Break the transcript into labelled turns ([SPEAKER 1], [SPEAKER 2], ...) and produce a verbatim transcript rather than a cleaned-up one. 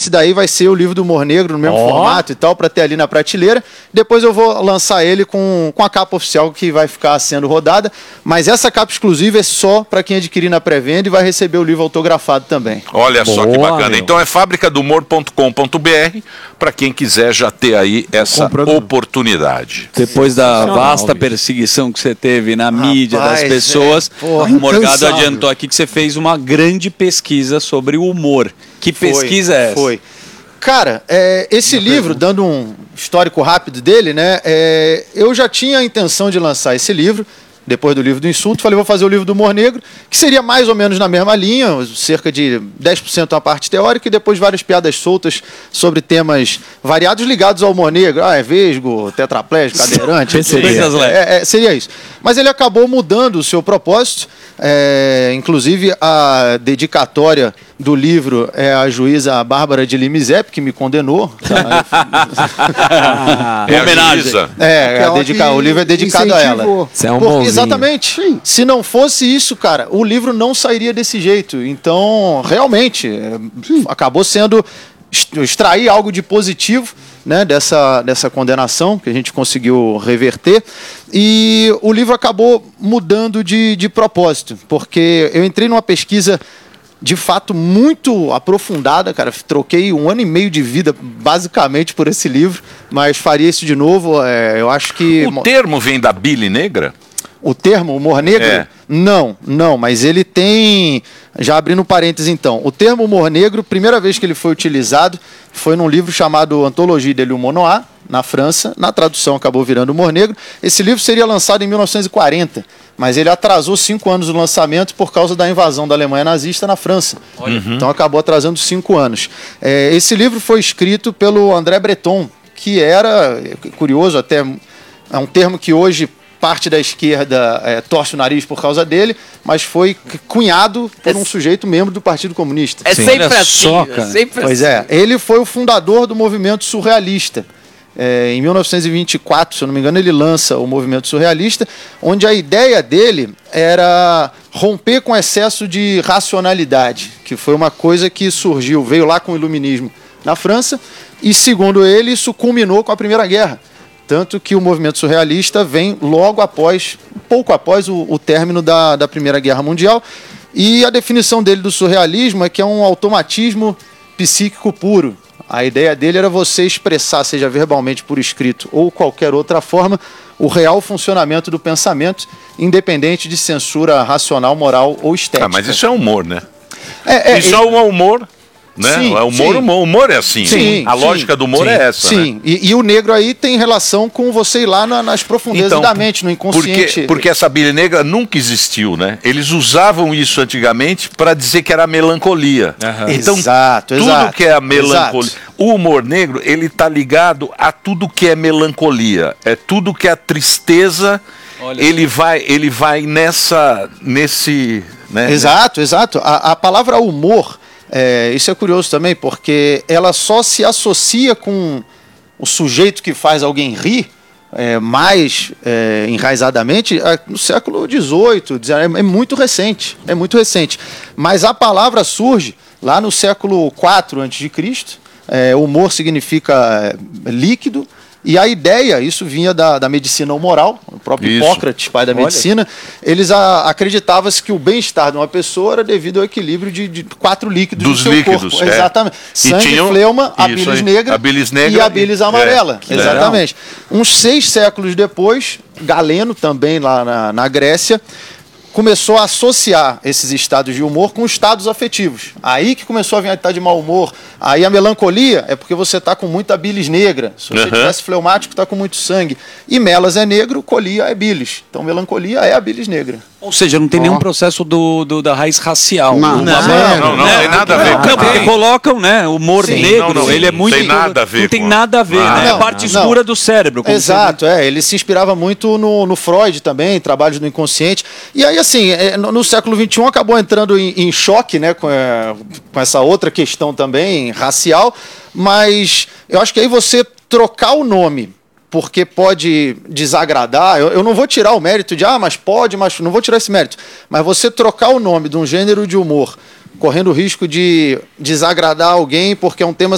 [SPEAKER 1] esse daí vai ser o livro do Humor Negro no mesmo oh. formato e tal, para ter ali na prateleira. Depois eu vou lançar ele com, com a capa oficial que vai ficar sendo rodada. Mas essa capa exclusiva é só para quem adquirir na pré-venda e vai receber o livro autografado também.
[SPEAKER 2] Olha Boa, só que bacana. Meu. Então é fábrica do humor ponto com ponto b r para quem quiser já ter aí essa Comprando. oportunidade.
[SPEAKER 3] Depois da vasta perseguição que você teve na Rapaz, mídia das pessoas, é. Porra, o Morgado adiantou aqui que você fez uma grande pesquisa sobre o humor. Que pesquisa foi, é essa?
[SPEAKER 1] Foi. Cara, é, esse Uma livro, pergunta. dando um histórico rápido dele, né? É, eu já tinha a intenção de lançar esse livro, depois do livro do Insulto, falei, vou fazer o livro do Humor Negro, que seria mais ou menos na mesma linha, cerca de dez por cento a parte teórica e depois várias piadas soltas sobre temas variados ligados ao humor negro. Ah, é vesgo, tetraplégico, cadeirante. seria, é, é, seria isso. Mas ele acabou mudando o seu propósito, é, inclusive a dedicatória do livro é a juíza Bárbara de Limizep, que me condenou. Tá?
[SPEAKER 2] É homenagem.
[SPEAKER 1] É, é dedica... o livro é dedicado a ela.
[SPEAKER 3] Você é um
[SPEAKER 1] Porque, exatamente. Sim. Se não fosse isso, cara, o livro não sairia desse jeito. Então, realmente, Sim. acabou sendo extrair algo de positivo, né, dessa, dessa condenação que a gente conseguiu reverter. E o livro acabou mudando de, de propósito, porque eu entrei numa pesquisa de fato muito aprofundada, cara. Troquei um ano e meio de vida basicamente por esse livro, mas faria isso de novo. É, eu acho que
[SPEAKER 2] o termo vem da bile negra?
[SPEAKER 1] O termo humor negro? É. Não, não, mas ele tem, já abrindo parênteses então, o termo humor negro, primeira vez que ele foi utilizado foi num livro chamado Anthologie de l'humour noir, na França. Na tradução acabou virando Humor Negro. Esse livro seria lançado em mil novecentos e quarenta, mas ele atrasou cinco anos o lançamento por causa da invasão da Alemanha nazista na França. Uhum. Então acabou atrasando cinco anos. É, esse livro foi escrito pelo André Breton, que era, curioso até, é um termo que hoje parte da esquerda é, torce o nariz por causa dele, mas foi cunhado por um sujeito membro do Partido Comunista.
[SPEAKER 4] É sempre assim. Só, é sempre
[SPEAKER 1] pois
[SPEAKER 4] assim.
[SPEAKER 1] é, ele foi o fundador do movimento surrealista. É, em mil novecentos e vinte e quatro, se eu não me engano, ele lança o movimento surrealista, onde a ideia dele era romper com o excesso de racionalidade, que foi uma coisa que surgiu, veio lá com o iluminismo na França, e segundo ele, isso culminou com a Primeira Guerra. Tanto que o movimento surrealista vem logo após, pouco após o, o término da, da Primeira Guerra Mundial. E a definição dele do surrealismo é que é um automatismo psíquico puro. A ideia dele era você expressar, seja verbalmente, por escrito ou qualquer outra forma, o real funcionamento do pensamento, independente de censura racional, moral ou estética.
[SPEAKER 2] Ah, mas isso é humor, né?
[SPEAKER 1] É, é,
[SPEAKER 2] isso é um humor. Né?
[SPEAKER 1] Sim,
[SPEAKER 2] o humor,
[SPEAKER 1] sim.
[SPEAKER 2] humor, humor é assim.
[SPEAKER 1] Sim,
[SPEAKER 2] a lógica
[SPEAKER 1] sim,
[SPEAKER 2] do humor
[SPEAKER 1] sim,
[SPEAKER 2] é essa.
[SPEAKER 1] Sim,
[SPEAKER 2] né?
[SPEAKER 1] e, e o negro aí tem relação com você ir lá na, nas profundezas
[SPEAKER 2] então,
[SPEAKER 1] da mente, no inconsciente.
[SPEAKER 2] Porque, porque essa bile negra nunca existiu, né? Eles usavam isso antigamente para dizer que era melancolia.
[SPEAKER 1] Uhum.
[SPEAKER 2] Então,
[SPEAKER 1] exato,
[SPEAKER 2] tudo
[SPEAKER 1] exato,
[SPEAKER 2] que é a melancolia.
[SPEAKER 1] Exato.
[SPEAKER 2] O humor negro, ele tá ligado a tudo que é melancolia. É tudo que é a tristeza. Olha ele isso. vai, ele vai nessa, nesse, né?
[SPEAKER 1] Exato, exato. A, a palavra humor, é, isso é curioso também, porque ela só se associa com o sujeito que faz alguém rir, é, mais é, enraizadamente, é, no século dezoito, é, é muito recente, é muito recente. Mas a palavra surge lá no século quatro antes de Cristo, é, humor significa líquido, e a ideia, isso vinha da, da medicina humoral, o próprio isso. Hipócrates, pai da medicina, Olha. eles acreditavam-se que o bem-estar de uma pessoa era devido ao equilíbrio de, de quatro líquidos
[SPEAKER 2] Dos
[SPEAKER 1] do seu
[SPEAKER 2] líquidos,
[SPEAKER 1] corpo.
[SPEAKER 2] É.
[SPEAKER 1] Exatamente. Sangue,
[SPEAKER 2] tinham,
[SPEAKER 1] fleuma, a bilis negra,
[SPEAKER 2] a bilis negra
[SPEAKER 1] e a bilis amarela.
[SPEAKER 2] É.
[SPEAKER 1] Exatamente. É. Uns seis séculos depois, Galeno, também lá na, na Grécia, começou a associar esses estados de humor com estados afetivos. Aí que começou a vir a estar de mau humor. Aí a melancolia é porque você está com muita bilis negra. Se você tivesse uhum. fleumático, está com muito sangue. E melas é negro, colia é bilis. Então melancolia é a bilis negra.
[SPEAKER 3] Ou seja, não tem oh. nenhum processo do, do, da raiz racial.
[SPEAKER 1] Não,
[SPEAKER 3] não,
[SPEAKER 1] não,
[SPEAKER 2] não, não, não
[SPEAKER 3] né?
[SPEAKER 2] tem nada a ver.
[SPEAKER 3] Não, não porque colocam, né, o humor
[SPEAKER 1] sim,
[SPEAKER 3] negro,
[SPEAKER 2] não, não,
[SPEAKER 3] ele é muito...
[SPEAKER 2] Não tem nada a ver.
[SPEAKER 3] Não tem nada a ver,
[SPEAKER 2] ah,
[SPEAKER 3] né?
[SPEAKER 1] Não,
[SPEAKER 3] é a parte
[SPEAKER 1] não,
[SPEAKER 3] escura
[SPEAKER 1] não.
[SPEAKER 3] do cérebro.
[SPEAKER 1] Exato, é. Ele se inspirava muito no, no Freud também, trabalhos do inconsciente. E aí, assim, no, no século vinte e um acabou entrando em, em choque, né, com, é, com essa outra questão também, racial, mas eu acho que aí você trocar o nome porque pode desagradar, eu, eu não vou tirar o mérito de, ah, mas pode, mas não vou tirar esse mérito, mas você trocar o nome de um gênero de humor, correndo o risco de desagradar alguém porque é um tema